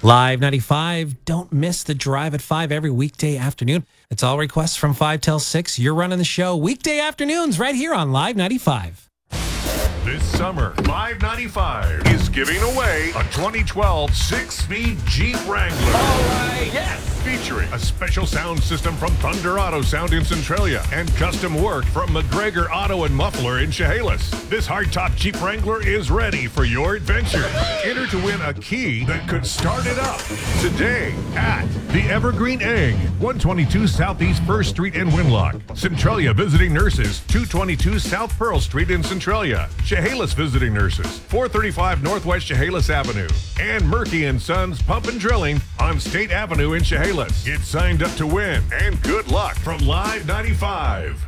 Live 95. Don't miss the Drive at 5 every weekday afternoon. It's all requests from 5 till 6. You're running the show weekday afternoons right here on Live 95. This summer, Live 95 is giving away a 2012 six-speed Jeep Wrangler. All right, yes! Featuring a special sound system from Thunder Auto Sound in Centralia and custom work from McGregor Auto and Muffler in Chehalis. This hardtop Jeep Wrangler is ready for your adventure. Enter to win a key that could start it up today at the Evergreen Egg, 122 Southeast 1st Street in Winlock. Centralia Visiting Nurses, 222 South Pearl Street in Centralia. Chehalis Visiting Nurses, 435 Northwest Chehalis Avenue. And Murky & Sons Pump and Drilling on State Avenue in Chehalis. Get signed up to win, and good luck from Live 95.